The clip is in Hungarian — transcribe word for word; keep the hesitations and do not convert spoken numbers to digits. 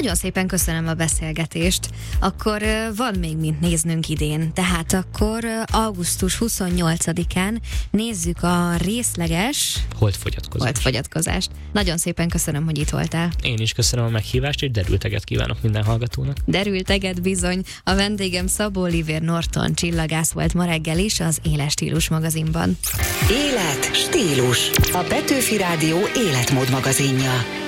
Nagyon szépen köszönöm a beszélgetést. Akkor uh, van még mint néznünk idén, tehát akkor uh, augusztus huszonnyolcadikán nézzük a részleges Holdfogyatkozást. Holdfogyatkozást. Nagyon szépen köszönöm, hogy itt voltál. Én is köszönöm a meghívást, és derülteget kívánok minden hallgatónak. Derülteget bizony. A vendégem Szabó Olivér Norton csillagász volt ma reggel is az Éles Stílus magazinban. Élet, stílus. A Petőfi Rádió életmód magazinja.